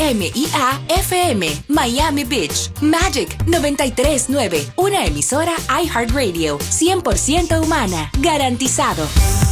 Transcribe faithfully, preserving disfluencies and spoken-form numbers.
M I A F M, Miami Beach. Magic noventa y tres punto nueve, una emisora iHeartRadio, cien por ciento humana, garantizado.